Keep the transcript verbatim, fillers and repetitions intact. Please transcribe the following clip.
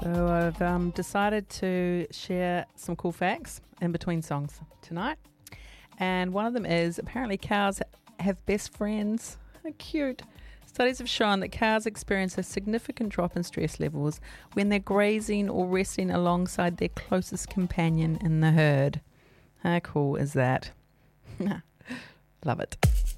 So I've um, decided to share some cool facts in between songs tonight. And one of them is apparently cows have best friends. How cute. Studies have shown that cows experience a significant drop in stress levels when they're grazing or resting alongside their closest companion in the herd. How cool is that? Love it.